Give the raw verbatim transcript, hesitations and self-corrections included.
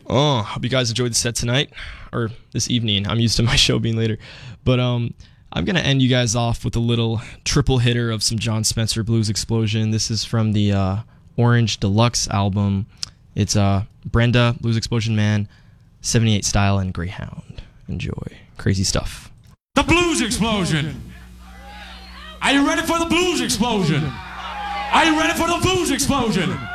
Oh, hope you guys enjoyed the set tonight, or this evening. I'm used to my show being later. But um, I'm going to end you guys off with a little triple hitter of some Jon Spencer Blues Explosion. This is from the uh, Orange Deluxe album. It's uh, Brenda, Blues Explosion Man, seventy-eight Style, and Greyhound. Enjoy. Crazy stuff. The Blues Explosion! Are you ready for the Blues Explosion? Are you ready for the Blues Explosion?